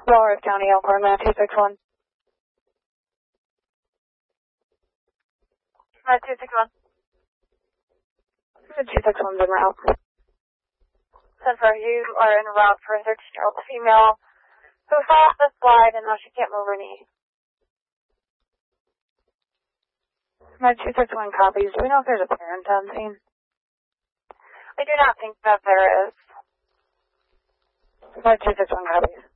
Walrus County, Elkhorn, 261. 261. 261's en route. Sunflower, you are en route for a 13-year-old female who fell off the slide and now she can't move her knee. 261 copies. Do we know if there's a parent on scene? I do not think that there is. 261 copies.